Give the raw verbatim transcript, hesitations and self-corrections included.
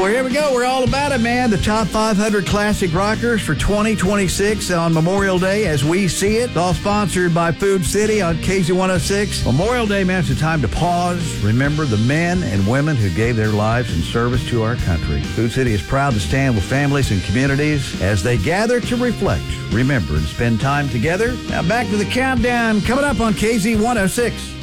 Well, here we go. We're all about it, man. The top five hundred classic rockers for twenty twenty-six on Memorial Day as we see it. It's all sponsored by Food City on K Z one oh six. Memorial Day, man, it's a time to pause, remember the men and women who gave their lives in service to our country. Food City is proud to stand with families and communities as they gather to reflect, remember, and spend time together. Now back to the countdown coming up on K Z one oh six.